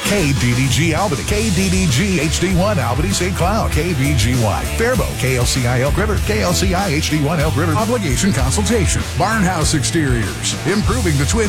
KDDG Albany, KDDG HD1 Albany St. Cloud, KBGY Faribault, KLCI Elk River, KLCI HD1 Elk River. Obligation consultation. Barnhouse Exteriors, improving the Twin